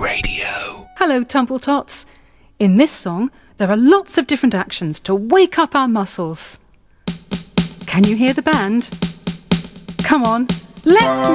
Radio. Hello, Tumbletots. In this song, there are lots of different actions to wake up our muscles. Can you hear the band? Come on, let's